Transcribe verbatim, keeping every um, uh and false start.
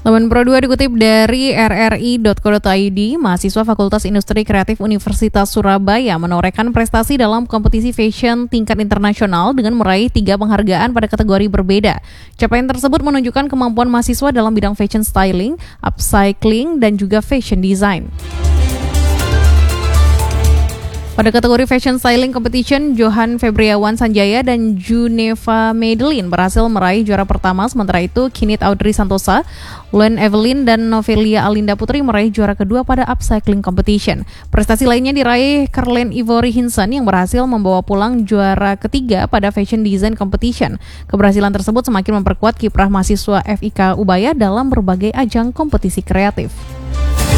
Laman Pro dua dikutip dari r r i titik co titik i d, mahasiswa Fakultas Industri Kreatif Universitas Surabaya menorehkan prestasi dalam kompetisi fashion tingkat internasional dengan meraih tiga penghargaan pada kategori berbeda. Capaian tersebut menunjukkan kemampuan mahasiswa dalam bidang fashion styling, upcycling, dan juga fashion design. Pada kategori Fashion Styling Competition, Johan Febriawan Sanjaya dan Juneva Madeline berhasil meraih juara pertama, sementara itu Kinit Audrey Santosa, Luen Evelyn, dan Novelia Alinda Putri meraih juara kedua pada Upcycling Competition. Prestasi lainnya diraih Carlene Ivory Hinson yang berhasil membawa pulang juara ketiga pada Fashion Design Competition. Keberhasilan tersebut semakin memperkuat kiprah mahasiswa F I K Ubaya dalam berbagai ajang kompetisi kreatif.